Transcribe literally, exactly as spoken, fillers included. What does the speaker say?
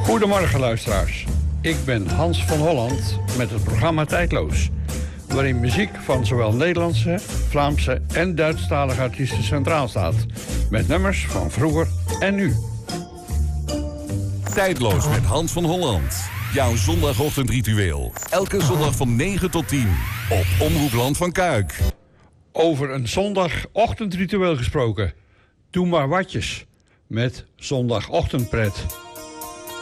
Goedemorgen luisteraars. Ik ben Hans van Holland met het programma Tijdloos, waarin muziek van zowel Nederlandse, Vlaamse en Duitsstalige artiesten centraal staat, met nummers van vroeger en nu. Tijdloos met Hans van Holland. Jouw zondagochtendritueel. Elke zondag van negen tot tien op Omroep Land van Kuik. Over een zondagochtendritueel gesproken. Doe maar watjes met zondagochtendpret.